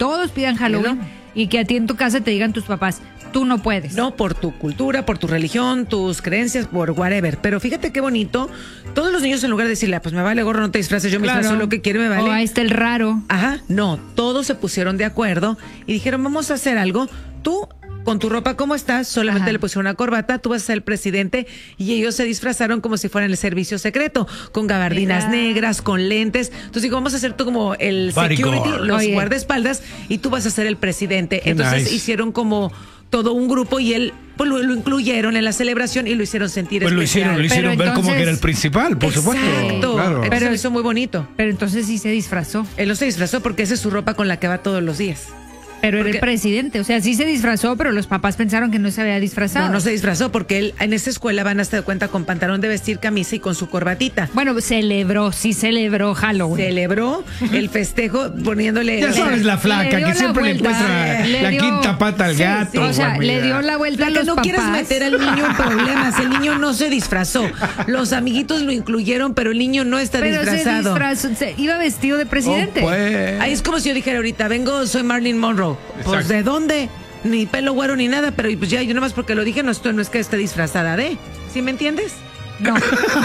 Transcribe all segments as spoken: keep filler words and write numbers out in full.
todos pidan Halloween y que a ti en tu casa te digan tus papás, tú no puedes. No, por tu cultura, por tu religión, tus creencias, por whatever. Pero fíjate qué bonito. Todos los niños, en lugar de decirle, pues me vale gorro, no te disfraces, yo me Claro. disfrazo lo que quiero, me vale. O ahí está el raro. Ajá, no, todos se pusieron de acuerdo y dijeron, vamos a hacer algo. Tú, con tu ropa como estás, solamente Ajá. le pusieron una corbata, tú vas a ser el presidente, y ellos se disfrazaron como si fueran el servicio secreto, con gabardinas Mira. negras, con lentes. Entonces digo, vamos a hacer tú como el security, Bodyguard. los Oye. guardaespaldas, y tú vas a ser el presidente. Qué Entonces nice. hicieron como todo un grupo y él pues lo, lo incluyeron en la celebración y lo hicieron sentir Pues lo especial. hicieron, lo hicieron Pero ver como entonces- que era el principal, por supuesto. Exacto. Claro. Entonces Pero- lo hizo muy bonito. Pero entonces sí se disfrazó. Él no se disfrazó porque esa es su ropa con la que va todos los días. Pero era Porque- el presidente. O sea, sí se disfrazó, pero los papás pensaron que no se había disfrazado. No, no se disfrazó porque él en esa escuela van hasta de cuenta con pantalón de vestir, camisa y con su corbatita. Bueno, celebró, sí celebró Halloween. Celebró el festejo poniéndole... Ya sabes, la Le flaca dio que la siempre le vuelta, encuentra le la dio- quinta pata al Sí, gato. sí. O sea, Juan, le mira. dio la vuelta a Flaca, los no papás. quieres meter al niño en problemas. El niño no se disfrazó. Los amiguitos lo incluyeron, pero el niño no está Pero se disfrazado. disfrazó, se- iba vestido de presidente. Oh, pues. Ahí es como si yo dijera ahorita, vengo, soy Marilyn Monroe. Pues, Exacto. ¿de dónde? Ni pelo güero ni nada, pero pues ya, yo nomás porque lo dije, no, estoy, no es que esté disfrazada de. ¿Sí me entiendes? No, no.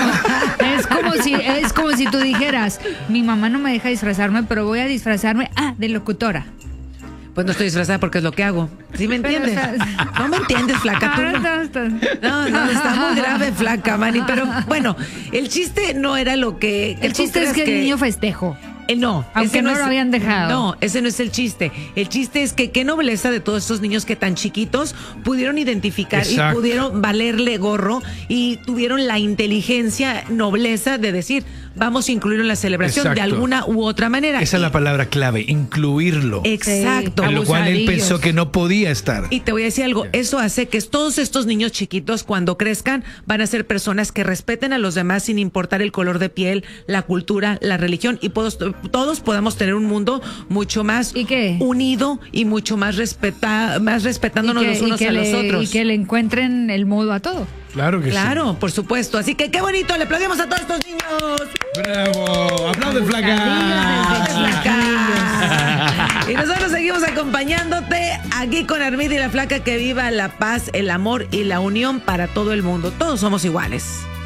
Es como si, es como si tú dijeras, mi mamá no me deja disfrazarme, pero voy a disfrazarme, ah, de locutora. Pues no estoy disfrazada porque es lo que hago. ¿Sí me entiendes? Pero, o sea- No me entiendes, flaca. Tú no. Ah, está- está- No, no, está muy grave, flaca, Manny. Pero bueno, el chiste no era lo que. El ¿tú chiste es crees que el niño festejo. Eh, no, Aunque ese no es- lo habían dejado. No, ese no es el chiste. El chiste es que qué nobleza de todos estos niños que tan chiquitos pudieron identificar Exacto. y pudieron valerle gorro y tuvieron la inteligencia, nobleza de decir, vamos a incluirlo en la celebración de Exacto. alguna u otra manera. Esa es la palabra clave, incluirlo. Exacto. En lo cual él abusadillos. pensó que no podía estar. Y te voy a decir algo, eso hace que todos estos niños chiquitos cuando crezcan van a ser personas que respeten a los demás sin importar el color de piel, la cultura, la religión y todos, todos podamos tener un mundo mucho más ¿Y qué? unido y mucho más respeta, más respetándonos Y que- los unos y que a le- los otros. Y que le encuentren el modo a todo. Claro que Claro, por supuesto. Así que qué bonito, le aplaudimos a todos estos niños. sí. ¡Bravo! ¡Aplaude, flaca! Flacas. Y nosotros seguimos acompañándote aquí con Armida y la Flaca. Que viva la paz, el amor y la unión para todo el mundo. Todos somos iguales.